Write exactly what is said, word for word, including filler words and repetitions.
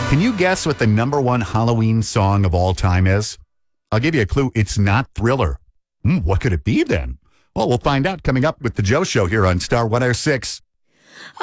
Can you guess what the number one Halloween song of all time is? I'll give you a clue. It's not Thriller. Hmm, what could it be then? Well, we'll find out coming up with the Joe Show here on Star one oh six.